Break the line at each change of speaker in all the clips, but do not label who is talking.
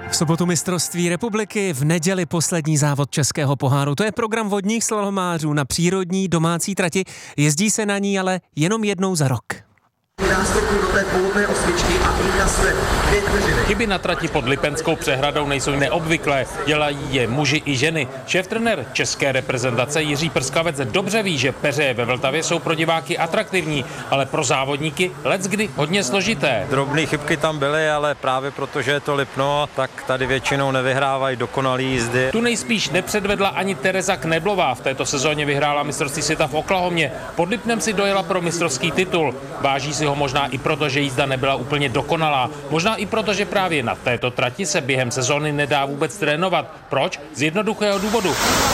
V sobotu mistrovství republiky, v neděli poslední závod Českého poháru. To je program vodních slalomářů na přírodní domácí trati. Jezdí se na ní ale jenom jednou za rok.
Chyby na trati pod Lipenskou přehradou nejsou neobvyklé, dělají je muži i ženy. Šéftrenér české reprezentace Jiří Prskavec dobře ví, že peřeje ve Vltavě jsou pro diváky atraktivní, ale pro závodníky leckdy hodně složité.
Drobné chybky tam byly, ale právě protože je to Lipno, tak tady většinou nevyhrávají dokonalé jízdy.
Tu nejspíš nepředvedla ani Tereza Kneblová. V této sezóně vyhrála mistrovství světa v Oklahomě. Pod Lipnem si dojela pro mistrovský titul. Váží si ho možná i proto, že jízda nebyla úplně dokonalá. Možná i proto, že právě na této trati se během sezóny nedá vůbec trénovat. Proč? Z jednoduchého důvodu.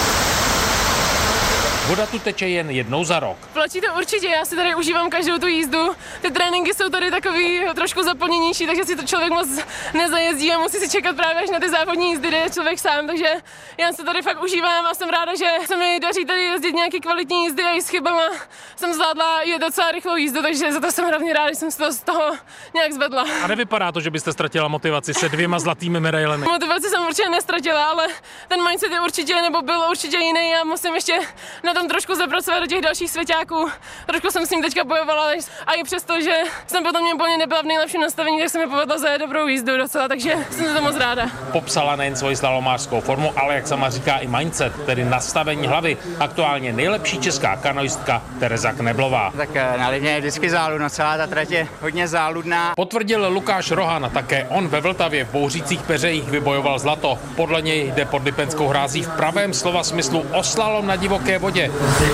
Voda tu teče jen jednou za rok.
Platí to určitě, já si tady užívám každou tu jízdu. Ty tréninky jsou tady takový trošku zaplněnější, takže si to člověk moc nezajezdí a musí si čekat právě až na ty závodní jízdy, kde je člověk sám, takže já se tady fakt užívám a jsem ráda, že se mi daří tady jezdit nějaký kvalitní jízdy a i s chybama jsem zvládla je docela rychlou jízdu, takže za to jsem hlavně ráda, že jsem se to z toho nějak zvedla.
A nevypadá to, že byste ztratila motivaci se 2 zlatými medailemi?
Motivaci jsem určitě nestratila, ale ten mindset je určitě, nebo byl určitě jiný a musím ještě na tom trošku zapracovat do těch dalších svěťáků. Trošku jsem s ním teďka bojovala a i přesto, že jsem potom úplně nebyla v nejlepším nastavení, tak se mi povedlo zajet dobrou jízdu docela, takže jsem za to moc ráda.
Popsala nejen svoji slalomářskou formu, ale jak sama říká i mindset, tedy nastavení hlavy. Aktuálně nejlepší česká kanoistka Tereza Kneblová.
Tak na Lipně je vždycky záludno, celá ta trať je hodně záludná.
Potvrdil Lukáš Rohan, také on ve Vltavě v bouřících peřejích vybojoval zlato. Podle něj jde pod Lipenskou hrází v pravém slova smyslu o slalom na divoké vodě.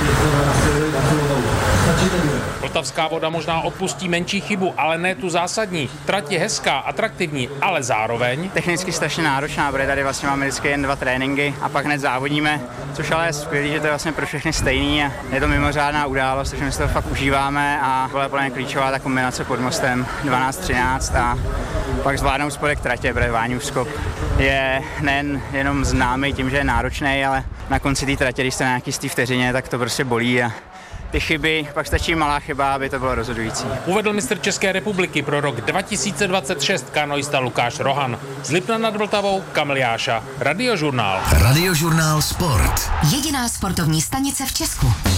Vltavská voda možná odpustí menší chybu, ale ne tu zásadní. Trať je hezká, atraktivní, ale zároveň
Technicky strašně náročná, protože tady vlastně máme vždycky jen 2 tréninky a pak hned závodíme, což ale je skvělý, že to je vlastně pro všechny stejný a je to mimořádná událost, takže my si to fakt užíváme a byla plně klíčová ta kombinace pod mostem 12-13 a pak zvládnout spodek tratě, protože Váňův skok je nejen jenom známý tím, že je náročný, ale na konci té tratě, když jste na nějaký 100 vteřině, tak to prostě bolí a ty chyby, pak stačí malá chyba, aby to bylo rozhodující.
Uvedl mistr České republiky pro rok 2026 kanoista Lukáš Rohan. Z Lipna nad Vltavou Kamil Jáša, Radiožurnál.
Radiožurnál Sport.
Jediná sportovní stanice v Česku.